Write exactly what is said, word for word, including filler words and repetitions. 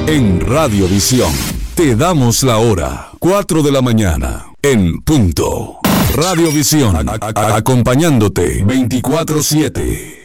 En Radiovisión te damos la hora, cuatro de la mañana, en punto. Radiovisión, a- a- acompañándote veinticuatro siete.